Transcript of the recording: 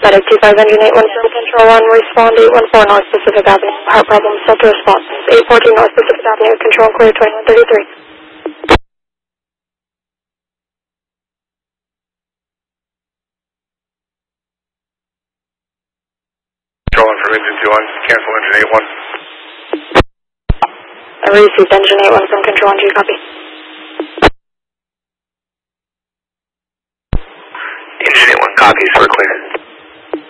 Static 25 Engine 810 Control 1, respond 814 North Pacific Avenue. Heart problem, still to response. 814 North Pacific Avenue, control clear 2133. Control 1 from engine 21, cancel engine 81. I received engine 81 from control 1G, copy. Engine 81 copies, we're clear.